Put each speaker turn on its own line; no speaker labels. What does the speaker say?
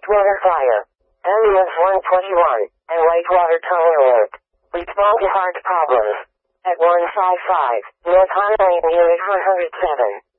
Whitewater Fire. Ambulance 121 and Whitewater Tower Alert. Respond to heart problems at 155 North Highway Unit 107.